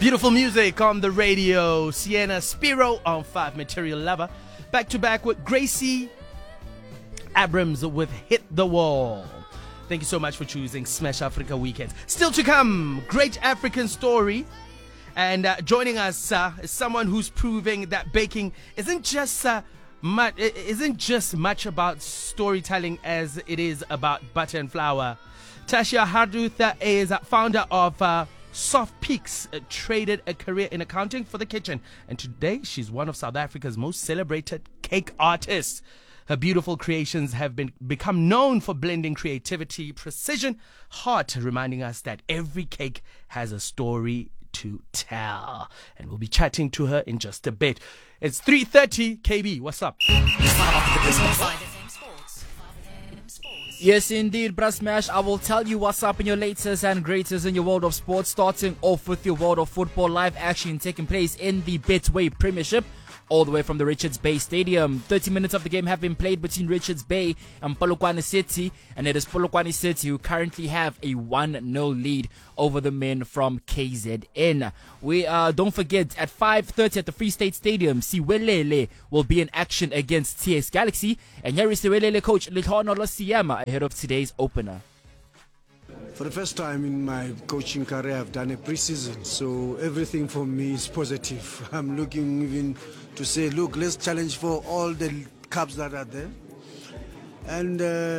Beautiful music on the radio. Sienna Spiro on 5 Material Lover. Back to back with Gracie Abrams with Hit the Wall. Thank you so much for choosing Smash Africa Weekends. Still to come, great African story. And joining us is someone who's proving that baking isn't just much about storytelling as it is about butter and flour. Tasha Harduth is founder of Soft Peaks, traded a career in accounting for the kitchen, and today she's one of South Africa's most celebrated cake artists. Her beautiful creations have become known for blending creativity, precision, heart, reminding us that every cake has a story to tell. And we'll be chatting to her in just a bit. It's 3:30. KB, what's up? Yes, indeed, Brass Smash. I will tell you what's up in your latest and greatest in your world of sports, starting off with your world of football. Live action taking place in the Betway Premiership, all the way from the Richards Bay Stadium. 30 minutes of the game have been played between Richards Bay and Polokwane City, and it is Polokwane City who currently have a 1-0 lead over the men from KZN. We don't forget, at 5:30 at the Free State Stadium, Siwelele will be in action against TS Galaxy, and here is Siwelele coach Letono Losiyama ahead of today's opener. For the first time in my coaching career, I've done a pre-season, so everything for me is positive. I'm looking even to say, look, let's challenge for all the cups that are there. And,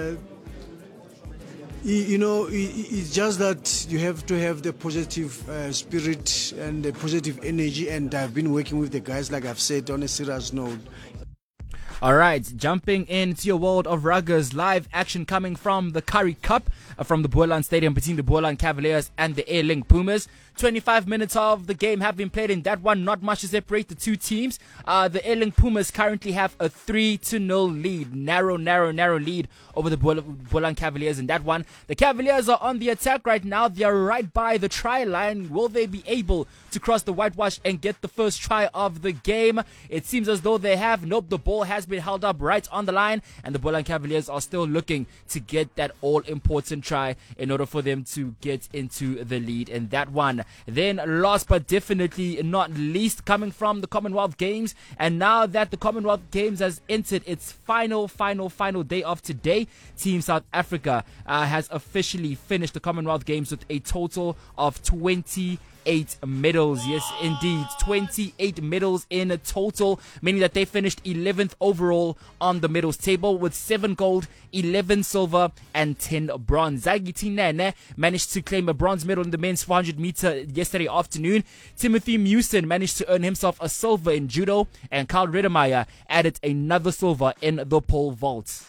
it's just that you have to have the positive spirit and the positive energy, and I've been working with the guys, like I've said, on a serious note. Alright, jumping into your world of ruggers, live action coming from the Curry Cup from the Boerland Stadium between the Boerland Cavaliers and the Airlink Pumas. 25 minutes of the game have been played in that one, not much to separate the two teams. The Airlink Pumas currently have a 3-0 lead, narrow lead over the Boerland Cavaliers in that one. The Cavaliers are on the attack right now. They are right by the try line. Will they be able to cross the whitewash and get the first try of the game? It seems as though they have. Nope, the ball has been held up right on the line, and the Boerland Cavaliers are still looking to get that all-important try in order for them to get into the lead in that one. Then last but definitely not least, coming from the Commonwealth Games, and now that the Commonwealth Games has entered its final day of today, Team South Africa has officially finished the Commonwealth Games with a total of 28 medals. Yes, indeed, 28 medals in a total, meaning that they finished 11th overall on the medals table with 7 gold, 11 silver, and 10 bronze. Zagiti Nene managed to claim a bronze medal in the men's 400 meter yesterday afternoon. Timothy Mewson managed to earn himself a silver in judo, and Carl Redemeyer added another silver in the pole vault.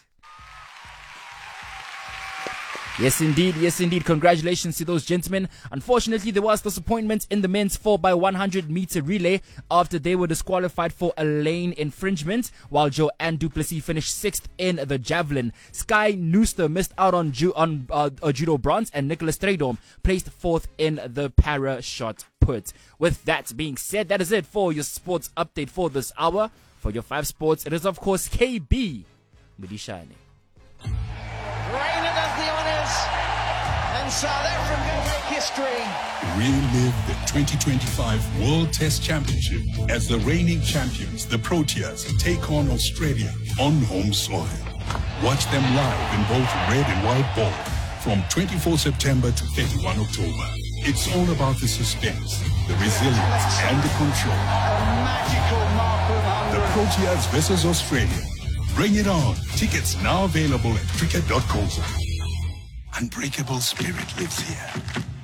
Yes, indeed. Congratulations to those gentlemen. Unfortunately, there was disappointment in the men's 4x100 meter relay after they were disqualified for a lane infringement, while Joanne Duplessis finished 6th in the javelin. Sky Nooster missed out on judo bronze, and Nicholas Stradom placed 4th in the para shot put. With that being said, that is it for your sports update for this hour. For your 5 sports, it is of course KB Mudishane. And South Africa make history. Relive the 2025 World Test Championship as the reigning champions, the Proteas, take on Australia on home soil. Watch them live in both red and white ball from 24 September to 31 October. It's all about the suspense, the resilience, and the control. A magical mark of 100. The Proteas versus Australia. Bring it on. Tickets now available at cricket.co. Unbreakable spirit lives here.